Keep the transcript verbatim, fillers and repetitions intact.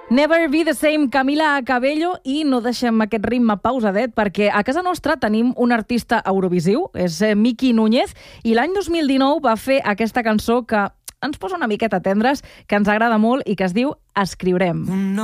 Never Be the Same, Camila Cabello, i no deixem aquest ritme pausadet perquè a casa nostra tenim un artista eurovisiu, és Miki Núñez, i l'any dos mil dinou va fer aquesta cançó que ens posa una miqueta tendres, que ens agrada molt i que es diu Escriurem.